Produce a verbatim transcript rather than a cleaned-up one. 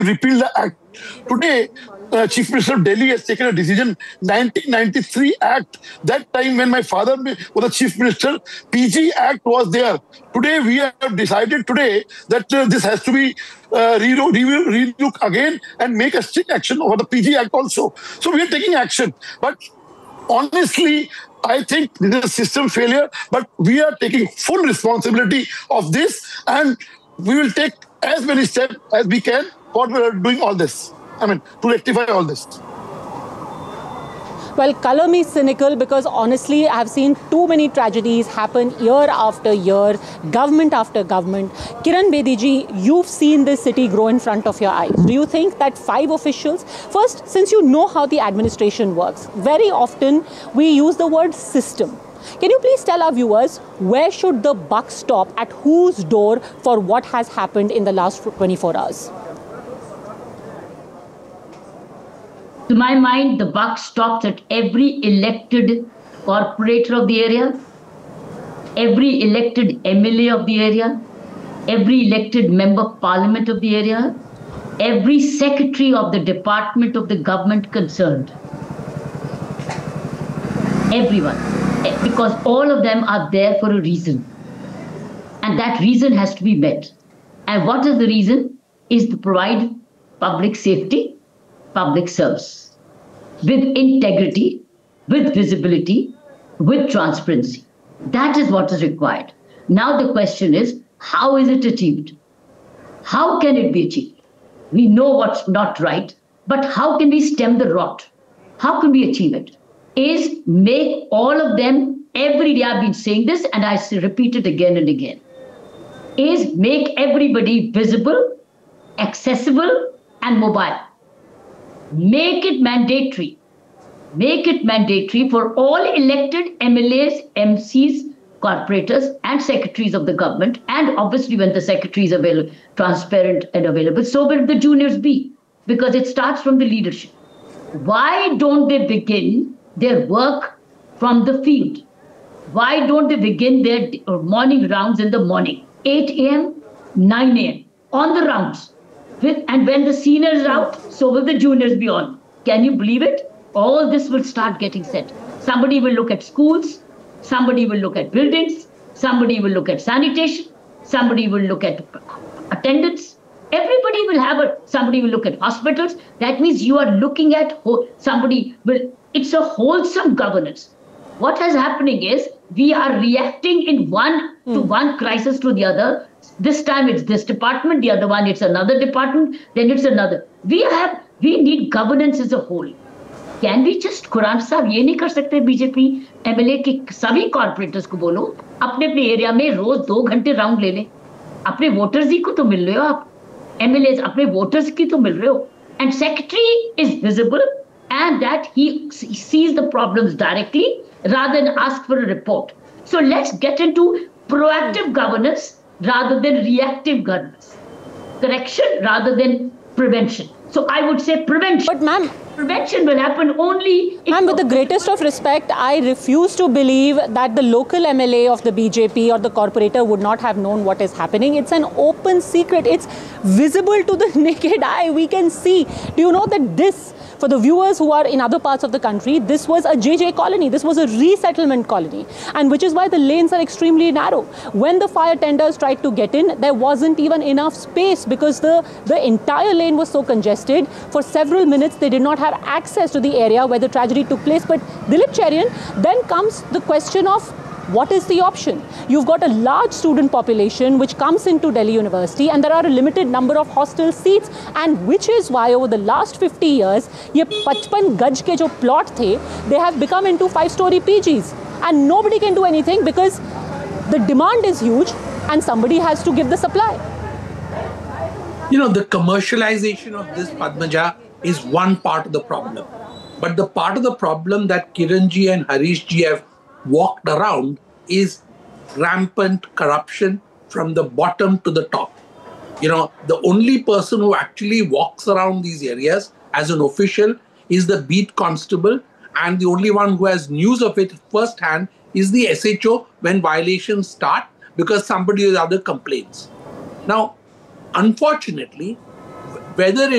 repeal the act. Today, uh, Chief Minister of Delhi has taken a decision, nineteen ninety-three Act. That time when my father was the Chief Minister, P G Act was there. Today, we have decided today that uh, this has to be uh, re-look re re again and make a strict action over the P G Act also. So we are taking action. But honestly, I think this is a system failure, but we are taking full responsibility of this, and we will take as many steps as we can for doing all this. I mean, to rectify all this. Well, color me cynical, because honestly, I've seen too many tragedies happen year after year, government after government. Kiran Bedi ji, you've seen this city grow in front of your eyes. Do you think that five officials, first, since you know how the administration works, very often we use the word system. Can you please tell our viewers, where should the buck stop, at whose door, for what has happened in the last twenty-four hours? To my mind, the buck stops at every elected corporator of the area, every elected M L A of the area, every elected member of parliament of the area, every secretary of the department of the government concerned. Everyone. Because all of them are there for a reason. And that reason has to be met. And what is the reason? Is to provide public safety, public service, with integrity, with visibility, with transparency. That is what is required. Now the question is, how is it achieved? How can it be achieved? We know what's not right, but how can we stem the rot? How can we achieve it? Is make all of them, every day I've been saying this and I repeat it again and again, is make everybody visible, accessible and mobile. Make it mandatory. Make it mandatory for all elected M L As, M Cs, corporators and secretaries of the government. And obviously when the secretaries are available, transparent and available, so will the juniors be, because it starts from the leadership. Why don't they begin their work from the field? Why don't they begin their morning rounds in the morning? eight A M, nine A M, on the rounds. With, and when the seniors are out, so will the juniors be on. Can you believe it? All this will start getting set. Somebody will look at schools, somebody will look at buildings, somebody will look at sanitation, somebody will look at attendance. Everybody will have a, somebody will look at hospitals. That means you are looking at, somebody will, it's a wholesome governance. What is happening is we are reacting in one mm. to one crisis to the other. This time it's this department, the other one it's another department, then it's another. We have, we need governance as a whole. Can we just, Quran साहब ये नहीं कर सकते BJP MLA के सभी corporators को बोलो अपने अपने एरिया में रोज दो घंटे राउंड ले लें, अपने वोटर्स ही को तो मिल रहे हो आप, एमएलए अपने वोटर्स की तो मिल रहे हो, and secretary is visible and that he sees the problems directly rather than ask for a report. So let's get into proactive governance rather than reactive governance. Correction rather than prevention. So I would say prevention. But ma'am, prevention will happen only... Ma'am, with the greatest of respect, I refuse to believe that the local M L A of the B J P or the corporator would not have known what is happening. It's an open secret. It's visible to the naked eye. We can see. Do you know that this, for the viewers who are in other parts of the country, this was a J J colony. This was a resettlement colony. And which is why the lanes are extremely narrow. When the fire tenders tried to get in, there wasn't even enough space because the, the entire lane was so congested. For several minutes, they did not have access to the area where the tragedy took place. But Dilip Cherian, then comes the question of what is the option? You've got a large student population which comes into Delhi University and there are a limited number of hostel seats, and which is why over the last fifty years, ye fifty gaj ke jo plot the, they have become into five-story P Gs, and nobody can do anything because the demand is huge and somebody has to give the supply. You know, the commercialization of this, Padmaja, is one part of the problem. But the part of the problem that Kiranji and Harishji have walked around is rampant corruption from the bottom to the top. You know, the only person who actually walks around these areas as an official is the beat constable, and the only one who has news of it firsthand is the S H O when violations start because somebody or the other complains. Now, unfortunately, whether